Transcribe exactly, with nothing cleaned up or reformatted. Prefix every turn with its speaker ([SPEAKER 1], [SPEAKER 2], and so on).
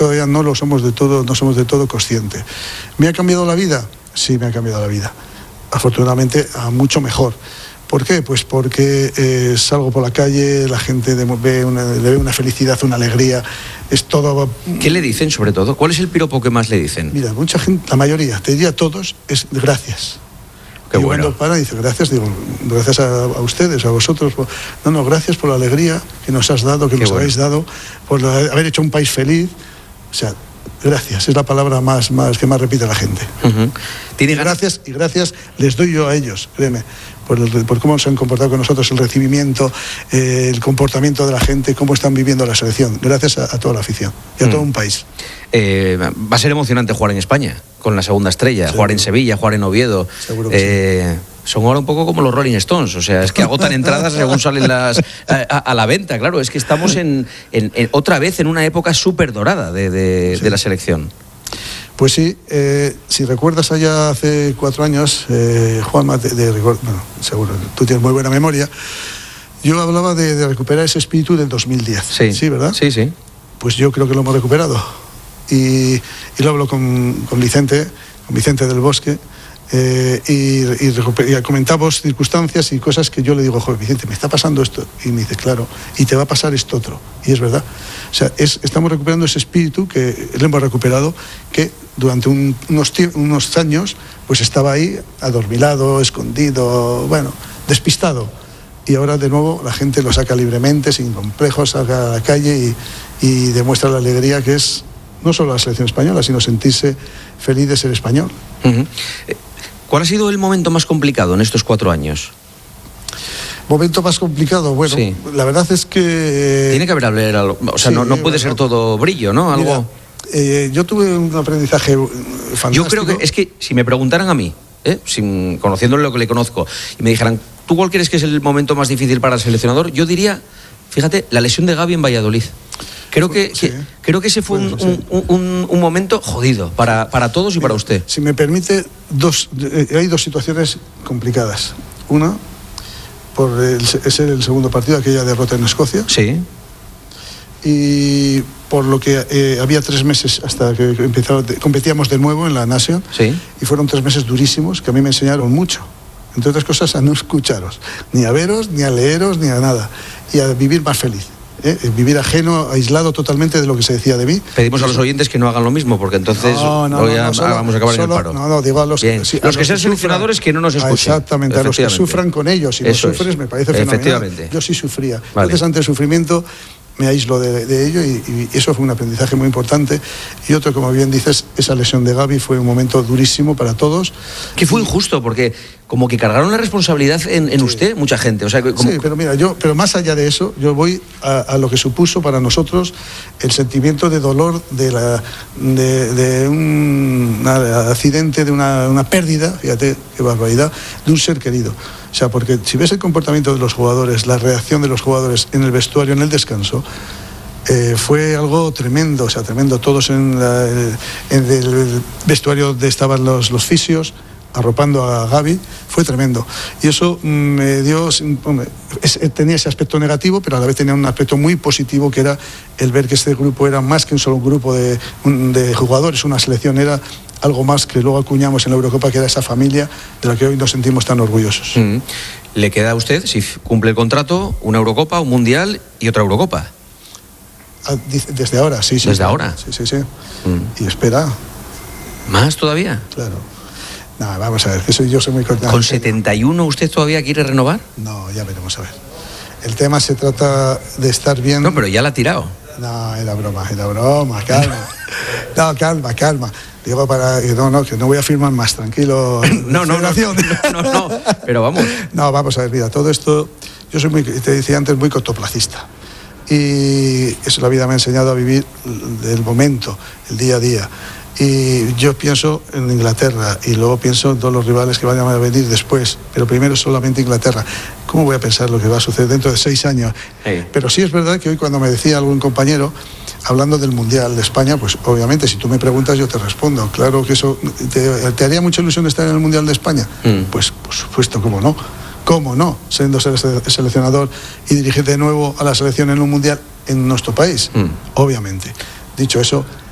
[SPEAKER 1] todavía no lo somos de todo, no somos de todo conscientes. ¿Me ha cambiado la vida? Sí, me ha cambiado la vida. Afortunadamente, a mucho mejor. ¿Por qué? Pues porque eh, salgo por la calle, la gente de, ve, una, ve una felicidad, una alegría, es todo...
[SPEAKER 2] ¿Qué le dicen sobre todo? ¿Cuál es el piropo que más le dicen?
[SPEAKER 1] Mira, mucha gente, la mayoría, te diría todos, es gracias.
[SPEAKER 2] Qué
[SPEAKER 1] y
[SPEAKER 2] bueno.
[SPEAKER 1] cuando para dice gracias, digo, gracias a, a ustedes, a vosotros. Por, no, no, gracias por la alegría que nos has dado, que
[SPEAKER 2] Qué
[SPEAKER 1] nos
[SPEAKER 2] bueno.
[SPEAKER 1] habéis dado, por la, haber hecho un país feliz. O sea, gracias, es la palabra más, más que más repite la gente.
[SPEAKER 2] Uh-huh. ¿Tiene ganas?
[SPEAKER 1] Gracias, y gracias les doy yo a ellos, créeme, por, el, por cómo se han comportado con nosotros, el recibimiento, eh, el comportamiento de la gente, cómo están viviendo la selección. Gracias a, a toda la afición y a mm. todo un país.
[SPEAKER 2] Eh, va a ser emocionante jugar en España, con la segunda estrella,
[SPEAKER 1] Seguro.
[SPEAKER 2] jugar en Sevilla, jugar en Oviedo.
[SPEAKER 1] Seguro que
[SPEAKER 2] eh, sí. Son ahora un poco como los Rolling Stones, o sea, es que agotan entradas según salen las a, a, a la venta, claro, es que estamos en, en, en otra vez en una época súper dorada de, de, sí. de la selección.
[SPEAKER 1] Pues sí, eh, si recuerdas allá hace cuatro años, eh, Juanma, de, de, bueno, seguro, tú tienes muy buena memoria, yo hablaba de, de recuperar ese espíritu del dos mil diez,
[SPEAKER 2] sí,
[SPEAKER 1] ¿sí, verdad?
[SPEAKER 2] Sí, sí.
[SPEAKER 1] Pues yo creo que lo hemos recuperado. Y, y lo hablo con, con Vicente, con Vicente del Bosque, eh, y, y, y comentamos circunstancias y cosas que yo le digo, joder, Vicente, me está pasando esto. Y me dice, claro, y te va a pasar esto otro. Y es verdad. O sea, es, estamos recuperando ese espíritu que le hemos recuperado, que durante un, unos, unos años pues estaba ahí, adormilado, escondido, bueno, despistado. Y ahora de nuevo la gente lo saca libremente, sin complejos, salga a la calle y, y demuestra la alegría que es no solo la selección española, sino sentirse feliz de ser español.
[SPEAKER 2] Uh-huh. ¿Cuál ha sido el momento más complicado en estos cuatro años?
[SPEAKER 1] Momento más complicado, bueno, sí. La verdad es que...
[SPEAKER 2] Tiene que haber algo, o sea, sí, no, no puede bueno, ser todo brillo, ¿no? Algo...
[SPEAKER 1] Mira, eh, yo tuve un aprendizaje fantástico.
[SPEAKER 2] Yo creo que, es que si me preguntaran a mí, ¿eh? Sin, conociéndole lo que le conozco, y me dijeran, ¿tú cuál crees que es el momento más difícil para el seleccionador? Yo diría, fíjate, la lesión de Gavi en Valladolid. Creo que, sí. que, creo que ese fue bueno, un, sí. un, un, un momento jodido para, para todos y Mira, para usted.
[SPEAKER 1] Si me permite, dos, eh, hay dos situaciones complicadas. Una, por el, es el segundo partido, aquella derrota en Escocia.
[SPEAKER 2] Sí.
[SPEAKER 1] Y por lo que eh, había tres meses hasta que empezamos, competíamos de nuevo en la Nation.
[SPEAKER 2] Sí.
[SPEAKER 1] Y fueron tres meses durísimos que a mí me enseñaron mucho. Entre otras cosas, a no escucharos, ni a veros, ni a leeros, ni a nada. Y a vivir más feliz. ¿Eh? Vivir ajeno, aislado totalmente de lo que se decía de mí.
[SPEAKER 2] Pedimos a los oyentes que no hagan lo mismo, porque entonces
[SPEAKER 1] no, no,
[SPEAKER 2] hoy
[SPEAKER 1] no, no, solo,
[SPEAKER 2] vamos a acabar
[SPEAKER 1] solo,
[SPEAKER 2] en el paro.
[SPEAKER 1] No, no, digo a los
[SPEAKER 2] Bien.
[SPEAKER 1] que, sí,
[SPEAKER 2] los,
[SPEAKER 1] a los
[SPEAKER 2] que sean seleccionadores que no nos escuchen.
[SPEAKER 1] Exactamente, a los que sufran con ellos. Si no sufres, es. me parece fenomenal. Yo sí sufría. Vale. Entonces, ante el sufrimiento, me aíslo de, de ello y, y eso fue un aprendizaje muy importante. Y otro, como bien dices, esa lesión de Gavi fue un momento durísimo para todos.
[SPEAKER 2] Que fue injusto, porque como que cargaron la responsabilidad en, en sí. usted, mucha gente. O sea, como...
[SPEAKER 1] Sí, pero mira, yo, pero más allá de eso, yo voy a, a lo que supuso para nosotros el sentimiento de dolor de, la, de, de un, un accidente, de una, una pérdida, fíjate qué barbaridad, de un ser querido. O sea, porque si ves el comportamiento de los jugadores, la reacción de los jugadores en el vestuario, en el descanso, eh, fue algo tremendo, o sea, tremendo. Todos en, la, en el vestuario donde estaban los, los fisios, arropando a Gavi, fue tremendo. Y eso me dio, hombre, es, tenía ese aspecto negativo, pero a la vez tenía un aspecto muy positivo, que era el ver que este grupo era más que un solo grupo de, de jugadores, una selección, era algo más que luego acuñamos en la Eurocopa, que era esa familia de la que hoy nos sentimos tan orgullosos.
[SPEAKER 2] Mm. Le queda a usted, si cumple el contrato, una Eurocopa, un Mundial y otra Eurocopa.
[SPEAKER 1] Desde ahora, sí, sí.
[SPEAKER 2] ¿Desde ahora?
[SPEAKER 1] Sí, sí, sí. Mm. Y espera.
[SPEAKER 2] ¿Más todavía?
[SPEAKER 1] Claro. No, vamos a ver, eso yo soy muy cortante.
[SPEAKER 2] ¿Con setenta y uno usted todavía quiere renovar?
[SPEAKER 1] No, ya veremos, a ver. El tema se trata de estar bien...
[SPEAKER 2] No, pero ya la ha tirado.
[SPEAKER 1] No, era broma, era broma, calma. No, calma, calma. Digo, para que no, no, que no voy a firmar más, tranquilo.
[SPEAKER 2] No, no, no, no, no, no, pero vamos.
[SPEAKER 1] No, vamos a ver, mira, todo esto, yo soy muy, te decía antes, muy cortoplacista. Y eso la vida me ha enseñado a vivir el momento, el día a día. Y yo pienso en Inglaterra y luego pienso en todos los rivales que vayan a venir después, pero primero solamente Inglaterra. ¿Cómo voy a pensar lo que va a suceder dentro de seis años? Sí. Pero sí es verdad que hoy, cuando me decía algún compañero, hablando del Mundial de España, pues obviamente si tú me preguntas yo te respondo. Claro que eso, ¿te, te haría mucha ilusión estar en el Mundial de España? Mm. Pues por supuesto, ¿cómo no? ¿Cómo no? Siendo seleccionador y dirigir de nuevo a la selección en un Mundial en nuestro país, mm. obviamente. Dicho eso,